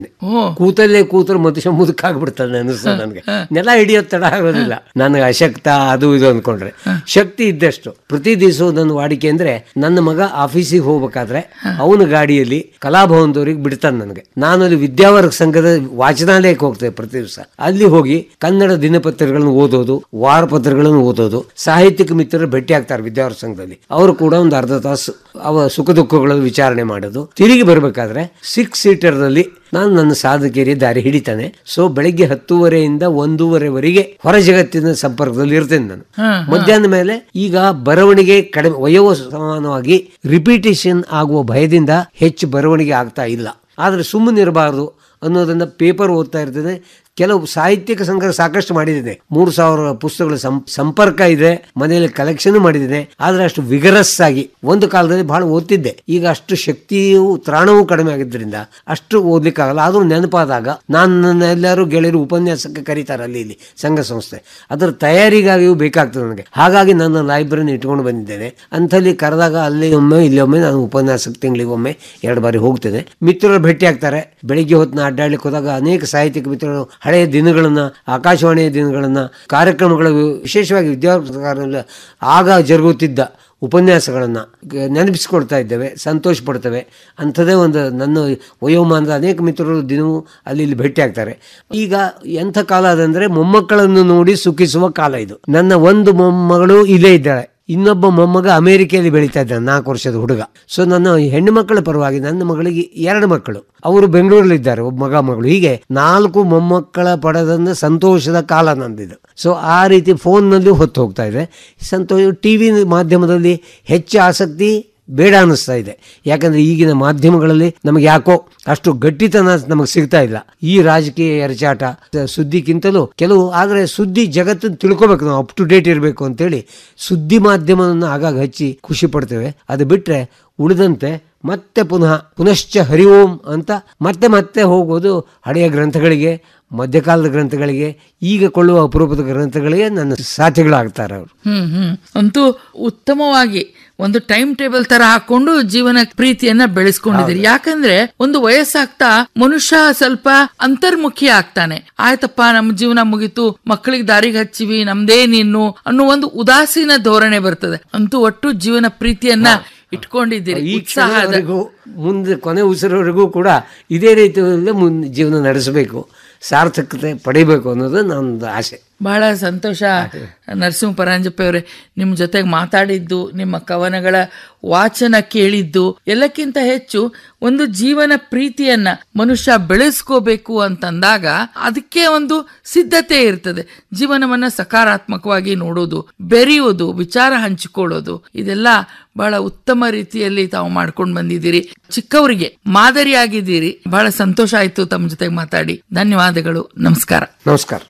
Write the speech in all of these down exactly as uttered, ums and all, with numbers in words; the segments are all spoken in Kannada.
ಕೂತಲ್ಲೇ ಕೂತರು ಮನುಷ್ಯ ಮುದುಕಾಗ್ಬಿಡ್ತಾನೆ ಅನಿಸ್ತದೆ ನನಗೆ. ನೆಲ ಹಿಡಿಯೋದು ತಡ ಆಗೋದಿಲ್ಲ ನನಗೆ, ಅಶಕ್ತ ಅದು ಇದು ಅಂದ್ಕೊಂಡ್ರೆ. ಶಕ್ತಿ ಇದ್ದಷ್ಟು ಪ್ರತಿ ದಿವಸ ನನ್ನ ವಾಡಿಕೆ ಅಂದ್ರೆ, ನನ್ನ ಮಗ ಆಫೀಸಿಗೆ ಹೋಗ್ಬೇಕಾದ್ರೆ ಅವನ ಗಾಡಿಯಲ್ಲಿ ಕಲಾಭವನದವ್ರಿಗೆ ಬಿಡ್ತಾನೆ ನನಗೆ. ನಾನು ಅಲ್ಲಿ ವಿದ್ಯಾವರ್ಗ ಸಂಘದ ವಾಚನಾಲಯಕ್ಕೆ ಹೋಗ್ತೇವೆ ಪ್ರತಿ ದಿವಸ. ಅಲ್ಲಿ ಹೋಗಿ ಕನ್ನಡ ದಿನಪತ್ರಿಕೆಗಳನ್ನು ಓದೋದು, ವಾರ ಪತ್ರಗಳನ್ನು ಓದೋದು, ಸಾಹಿತ್ಯಿಕ ಮಿತ್ರರು ಭೇಟಿ ಆಗ್ತಾರೆ ವಿದ್ಯಾವರ್ಗ ಸಂಘದಲ್ಲಿ. ಅವರು ಕೂಡ ಒಂದು ಅರ್ಧ ತಾಸು ಅವ ಸುಖ ದುಃಖಗಳನ್ನು ವಿಚಾರಣೆ ಮಾಡೋದು. ತಿರುಗಿ ಬರ್ಬೇಕಾದ್ರೆ ಸಿಕ್ಸ್ ಸೀಟರ್ ನಲ್ಲಿ ನಾನು ನನ್ನ ಸಾಧಕೇರಿ ದಾರಿ ಹಿಡಿತಾನೆ. ಸೊ ಬೆಳಿಗ್ಗೆ ಹತ್ತೂವರೆಯಿಂದ ಒಂದೂವರೆವರೆಗೆ ಹೊರ ಜಗತ್ತಿನ ಸಂಪರ್ಕದಲ್ಲಿ ಇರ್ತೇನೆ ನಾನು. ಮಧ್ಯಾಹ್ನ ಮೇಲೆ ಈಗ ಬರವಣಿಗೆ ಕಡಿಮೆ, ವಯೋ ಸಮಾನವಾಗಿ ರಿಪಿಟೇಷನ್ ಆಗುವ ಭಯದಿಂದ ಹೆಚ್ಚು ಬರವಣಿಗೆ ಆಗ್ತಾ ಇಲ್ಲ. ಆದ್ರೆ ಸುಮ್ಮನಿರಬಾರದು ಅನ್ನೋದನ್ನ ಪೇಪರ್ ಓದ್ತಾ ಇರ್ತೇನೆ. ಕೆಲವು ಸಾಹಿತ್ಯಿಕ ಸಂಗ್ರಹ ಸಾಕಷ್ಟು ಮಾಡಿದ್ದೇನೆ. ಮೂರು ಸಾವಿರ ಪುಸ್ತಕಗಳ ಸಂಪರ್ಕ ಇದೆ, ಮನೆಯಲ್ಲಿ ಕಲೆಕ್ಷನ್ ಮಾಡಿದ್ದೇನೆ. ಆದ್ರೆ ಅಷ್ಟು ವಿಗರಸ್ ಆಗಿ ಒಂದು ಕಾಲದಲ್ಲಿ ಬಹಳ ಓದ್ತಿದ್ದೆ. ಈಗ ಅಷ್ಟು ಶಕ್ತಿಯು ತ್ರಾಣವೂ ಕಡಿಮೆ ಆಗಿದ್ದರಿಂದ ಅಷ್ಟು ಓದ್ಲಿಕ್ಕಾಗಲ್ಲ. ಆದ್ರೂ ನೆನಪಾದಾಗ ನಾನು ನನ್ನ ಎಲ್ಲರೂ ಗೆಳೆಯರು ಉಪನ್ಯಾಸಕ್ಕೆ ಕರೀತಾರೆ ಅಲ್ಲಿ ಇಲ್ಲಿ ಸಂಘ ಸಂಸ್ಥೆ, ಅದರ ತಯಾರಿಗಾಗಿಯೂ ಬೇಕಾಗ್ತದೆ ನನಗೆ. ಹಾಗಾಗಿ ನನ್ನ ಲೈಬ್ರರಿನ ಇಟ್ಕೊಂಡು ಬಂದಿದ್ದೇನೆ. ಅಂಥಲ್ಲಿ ಕರೆದಾಗ ಅಲ್ಲಿ ಒಮ್ಮೆ ಇಲ್ಲಿ ಒಮ್ಮೆ ನಾನು ಉಪನ್ಯಾಸಕ್ಕೆ ತಿಂಗಳಿಗೆ ಒಮ್ಮೆ ಎರಡು ಬಾರಿ ಹೋಗ್ತೇನೆ. ಮಿತ್ರರು ಭೇಟಿ ಆಗ್ತಾರೆ. ಬೆಳಿಗ್ಗೆ ಹೊತ್ತಿನ ಅಡ್ಡಾಡ್ಲಿಕ್ಕೆ ಹೋದಾಗ ಅನೇಕ ಸಾಹಿತ್ಯಿಕ ಮಿತ್ರರು ಹಳೆಯ ದಿನಗಳನ್ನ, ಆಕಾಶವಾಣಿಯ ದಿನಗಳನ್ನ, ಕಾರ್ಯಕ್ರಮಗಳ, ವಿಶೇಷವಾಗಿ ವಿದ್ಯಾರ್ಥಿ ಆಗ ಜರುಗುತ್ತಿದ್ದ ಉಪನ್ಯಾಸಗಳನ್ನು ನೆನಪಿಸಿಕೊಡ್ತಾ ಇದ್ದೇವೆ, ಸಂತೋಷ ಪಡ್ತೇವೆ. ಅಂಥದ್ದೇ ಒಂದು ನನ್ನ ವಯೋಮಾನದ ಅನೇಕ ಮಿತ್ರರು ದಿನವೂ ಅಲ್ಲಿ ಇಲ್ಲಿ ಭೇಟಿ ಆಗ್ತಾರೆ. ಈಗ ಎಂಥ ಕಾಲ ಅದಂದರೆ ಮೊಮ್ಮಕ್ಕಳನ್ನು ನೋಡಿ ಸುಖಿಸುವ ಕಾಲ ಇದು. ನನ್ನ ಒಂದು ಮೊಮ್ಮಗಳು ಇಲ್ಲೇ ಇದ್ದಾಳೆ, ಇನ್ನೊಬ್ಬ ಮೊಮ್ಮಗ ಅಮೆರಿಕೆಯಲ್ಲಿ ಬೆಳೀತಾ ಇದ್ದಾನೆ, ನಾಲ್ಕು ವರ್ಷದ ಹುಡುಗ. ಸೊ ನನ್ನ ಹೆಣ್ಣು ಮಕ್ಕಳ ಪರವಾಗಿ ನನ್ನ ಮಗಳಿಗೆ ಎರಡು ಮಕ್ಕಳು, ಅವರು ಬೆಂಗಳೂರಲ್ಲಿ ಇದ್ದಾರೆ, ಒಬ್ಬ ಮಗ ಮಗಳು. ಹೀಗೆ ನಾಲ್ಕು ಮೊಮ್ಮಕ್ಕಳ ಪಡೆದಂತ ಸಂತೋಷದ ಕಾಲ ನಂದಿದು. ಸೊ ಆ ರೀತಿ ಫೋನ್ನಲ್ಲಿ ಹೊತ್ತು ಹೋಗ್ತಾ ಇದೆ ಸಂತೋಷ. ಟಿ ವಿ ಮಾಧ್ಯಮದಲ್ಲಿ ಹೆಚ್ಚು ಆಸಕ್ತಿ ಬೇಡ ಅನ್ನಿಸ್ತಾ ಇದೆ. ಯಾಕಂದ್ರೆ ಈಗಿನ ಮಾಧ್ಯಮಗಳಲ್ಲಿ ನಮಗೆ ಯಾಕೋ ಅಷ್ಟು ಗಟ್ಟಿತನ ನಮಗೆ ಸಿಗ್ತಾ ಇಲ್ಲ. ಈ ರಾಜಕೀಯ ಎರಚಾಟ ಸುದ್ದಿಗಿಂತಲೂ ಕೆಲವು, ಆದರೆ ಸುದ್ದಿ ಜಗತ್ತನ್ನು ತಿಳ್ಕೊಬೇಕು ನಾವು, ಅಪ್ ಟು ಡೇಟ್ ಇರಬೇಕು ಅಂತೇಳಿ ಸುದ್ದಿ ಮಾಧ್ಯಮವನ್ನು ಆಗಾಗ ಹಚ್ಚಿ ಖುಷಿ ಪಡ್ತೇವೆ. ಅದು ಬಿಟ್ಟರೆ ಉಳಿದಂತೆ ಮತ್ತೆ ಪುನಃ ಪುನಶ್ಚ ಹರಿ ಓಂ ಅಂತ ಮತ್ತೆ ಮತ್ತೆ ಹೋಗೋದು ಹಳೆಯ ಗ್ರಂಥಗಳಿಗೆ, ಮಧ್ಯಕಾಲದ ಗ್ರಂಥಗಳಿಗೆ, ಈಗ ಕೊಳ್ಳುವ ಅಪರೂಪದ ಗ್ರಂಥಗಳಿಗೆ ನನ್ನ ಸಾಥಿಗಳಾಗ್ತಾರೆ ಅವರು. ಹ್ಮ್ ಹ್ಮ್ ಅಂತೂ ಉತ್ತಮವಾಗಿ ಒಂದು ಟೈಮ್ ಟೇಬಲ್ ತರ ಹಾಕೊಂಡು ಜೀವನ ಪ್ರೀತಿಯನ್ನ ಬೆಳೆಸ್ಕೊಂಡಿದ್ದೀರಿ. ಯಾಕಂದ್ರೆ ಒಂದು ವಯಸ್ಸಾಗ್ತಾ ಮನುಷ್ಯ ಸ್ವಲ್ಪ ಅಂತರ್ಮುಖಿ ಆಗ್ತಾನೆ. ಆಯ್ತಪ್ಪ, ನಮ್ಮ ಜೀವನ ಮುಗಿತು, ಮಕ್ಕಳಿಗೆ ದಾರಿಗೆ ಹಚ್ಚಿವಿ, ನಮ್ದೇನಿನ್ನು ಅನ್ನೋ ಒಂದು ಉದಾಸೀನ ಧೋರಣೆ ಬರ್ತದೆ. ಅಂತೂ ಒಟ್ಟು ಜೀವನ ಪ್ರೀತಿಯನ್ನ ಇಟ್ಕೊಂಡಿದ್ದೀರಿ. ಈ ಕ್ಷಣವರೆಗೂ ಮುಂದೆ ಕೊನೆ ಉಸಿರವರೆಗೂ ಕೂಡ ಇದೇ ರೀತಿಯಲ್ಲಿ ಮುಂದೆ ಜೀವನ ನಡೆಸಬೇಕು, ಸಾರ್ಥಕತೆ ಪಡಿಬೇಕು ಅನ್ನೋದು ನನ್ನದು ಆಸೆ. ಬಹಳ ಸಂತೋಷ ನರಸಿಂಹ ಪರಾಂಜಪೆ ಅವರೇ, ನಿಮ್ಮ ಜೊತೆಗೆ ಮಾತಾಡಿದ್ದು, ನಿಮ್ಮ ಕವನಗಳ ವಾಚನ ಕೇಳಿದ್ದು, ಎಲ್ಲಕ್ಕಿಂತ ಹೆಚ್ಚು ಒಂದು ಜೀವನ ಪ್ರೀತಿಯನ್ನ ಮನುಷ್ಯ ಬೆಳೆಸ್ಕೋಬೇಕು ಅಂತಂದಾಗ ಅದಕ್ಕೆ ಒಂದು ಸಿದ್ಧತೆ ಇರ್ತದೆ. ಜೀವನವನ್ನ ಸಕಾರಾತ್ಮಕವಾಗಿ ನೋಡೋದು, ಬೆರೆಯೋದು, ವಿಚಾರ ಹಂಚಿಕೊಳ್ಳೋದು, ಇದೆಲ್ಲ ಬಹಳ ಉತ್ತಮ ರೀತಿಯಲ್ಲಿ ತಾವು ಮಾಡ್ಕೊಂಡು ಬಂದಿದ್ದೀರಿ. ಚಿಕ್ಕವರಿಗೆ ಮಾದರಿಯಾಗಿದ್ದೀರಿ. ಬಹಳ ಸಂತೋಷ ಆಯ್ತು ತಮ್ಮ ಜೊತೆಗೆ ಮಾತಾಡಿ. ಧನ್ಯವಾದಗಳು. ನಮಸ್ಕಾರ. ನಮಸ್ಕಾರ.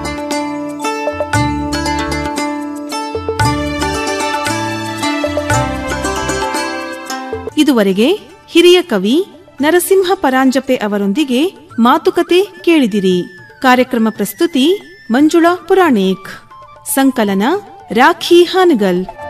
ಇದುವರೆಗೆ ಹಿರಿಯ ಕವಿ ನರಸಿಂಹ ಪರಾಂಜಪೆ ಅವರೊಂದಿಗೆ ಮಾತುಕತೆ ಕೇಳಿದಿರಿ. ಕಾರ್ಯಕ್ರಮ ಪ್ರಸ್ತುತಿ ಮಂಜುಳಾ ಪುರಾಣಿಕ್. ಸಂಕಲನ ರಾಖಿ ಹಾನಗಲ್.